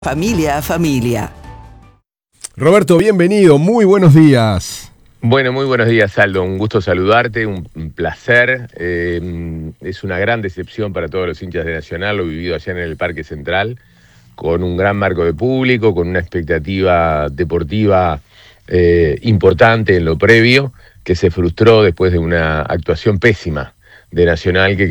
Familia a familia. Roberto, bienvenido, muy buenos días. Bueno, muy buenos días, Aldo. Un gusto saludarte, un placer. Es una gran decepción para todos los hinchas de Nacional, lo vivido allá en el Parque Central, con un gran marco de público, con una expectativa deportiva importante en lo previo, que se frustró después de una actuación pésima de Nacional que